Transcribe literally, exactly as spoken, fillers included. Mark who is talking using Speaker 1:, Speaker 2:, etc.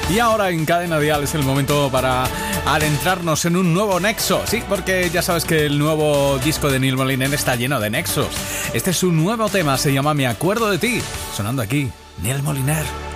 Speaker 1: Y ahora en Cadena Dial es el momento para adentrarnos en un nuevo nexo. Sí, porque ya sabes que el nuevo disco de Neil Moliner está lleno de nexos. Este es su nuevo tema, se llama Me acuerdo de ti. Sonando aquí, Neil Moliner.